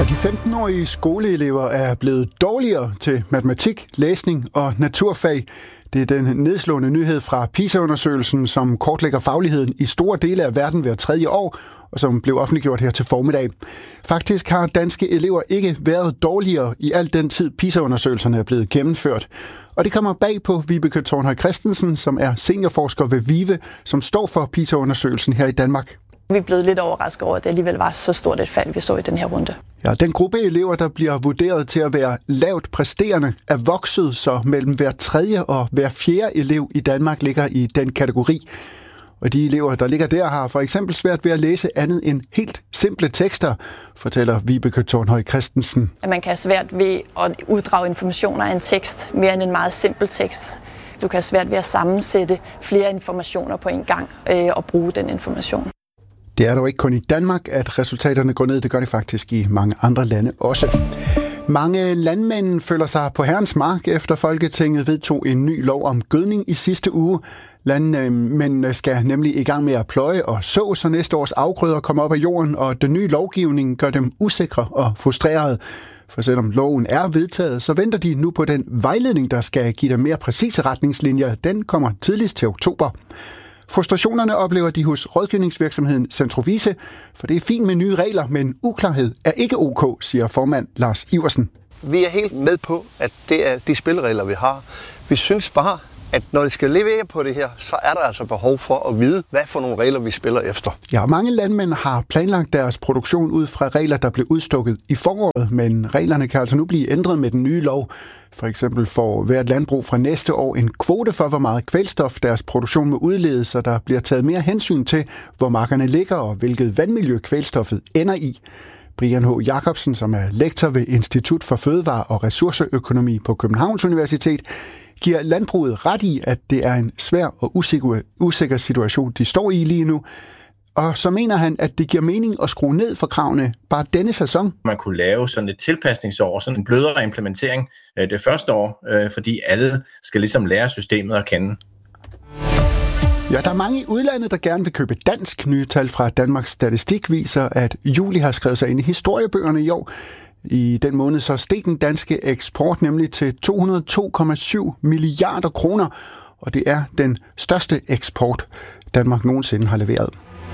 Og de 15-årige skoleelever er blevet dårligere til matematik, læsning og naturfag. Det er den nedslående nyhed fra PISA-undersøgelsen, som kortlægger fagligheden i store dele af verden hver tredje år, og som blev offentliggjort her til formiddag. Faktisk har danske elever ikke været dårligere i al den tid PISA-undersøgelserne er blevet gennemført. Og det kommer bag på Vibeke Thornhøj Christensen, som er seniorforsker ved VIVE, som står for PISA-undersøgelsen her i Danmark. Vi er blevet lidt overrasket over, at det alligevel var så stort et fald, vi så i den her runde. Ja, den gruppe elever, der bliver vurderet til at være lavt præsterende, er vokset, så mellem hver tredje og hver fjerde elev i Danmark ligger i den kategori. Og de elever, der ligger der, har for eksempel svært ved at læse andet end helt simple tekster, fortæller Vibeke Thornhøj Christensen. At man kan have svært ved at uddrage informationer af en tekst, mere end en meget simpel tekst. Du kan have svært ved at sammensætte flere informationer på en gang og bruge den information. Det er dog ikke kun i Danmark, at resultaterne går ned. Det gør det faktisk i mange andre lande også. Mange landmænd føler sig på herrens mark, efter Folketinget vedtog en ny lov om gødning i sidste uge. Landmændene skal nemlig i gang med at pløje og så, så næste års afgrøder kommer op af jorden, og den nye lovgivning gør dem usikre og frustrerede. For selvom loven er vedtaget, så venter de nu på den vejledning, der skal give dem mere præcise retningslinjer. Den kommer tidligst til oktober. Frustrationerne oplever de hos rådgivningsvirksomheden Centrovise, for det er fint med nye regler, men uklarhed er ikke ok, siger formand Lars Iversen. Vi er helt med på, at det er de spilleregler, vi har. Vi synes bare, at når det skal levere på det her, så er der altså behov for at vide, hvad for nogle regler vi spiller efter. Ja, mange landmænd har planlagt deres produktion ud fra regler, der blev udstukket i foråret, men reglerne kan altså nu blive ændret med den nye lov. For eksempel får hvert landbrug fra næste år en kvote for, hvor meget kvælstof deres produktion må udlede, så der bliver taget mere hensyn til, hvor markerne ligger og hvilket vandmiljø kvælstoffet ender i. Brian H. Jacobsen, som er lektor ved Institut for Fødevare- og Ressourceøkonomi på Københavns Universitet, giver landbruget ret i, at det er en svær og usikker situation, de står i lige nu. Og så mener han, at det giver mening at skrue ned for kravene bare denne sæson. Man kunne lave sådan et tilpasningsår, sådan en blødere implementering det første år, fordi alle skal ligesom lære systemet at kende. Ja, der er mange i udlandet, der gerne vil købe dansk. Nye tal fra Danmarks Statistik viser, at juli har skrevet sig ind i historiebøgerne i år. I den måned så steg den danske eksport nemlig til 202,7 milliarder kroner, og det er den største eksport, Danmark nogensinde har leveret.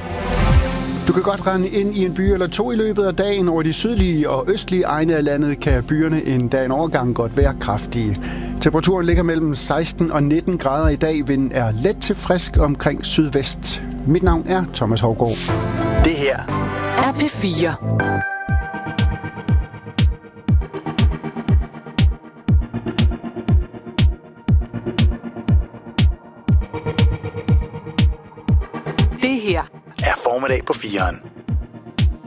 Du kan godt rende ind i en by eller to i løbet af dagen. Over de sydlige og østlige egne af landet kan byerne en dag en overgang godt være kraftige. Temperaturen ligger mellem 16 og 19 grader i dag. Vinden er let til frisk omkring sydvest. Mit navn er Thomas Hougaard. Det her er P4. Det her er formiddag på 4'eren.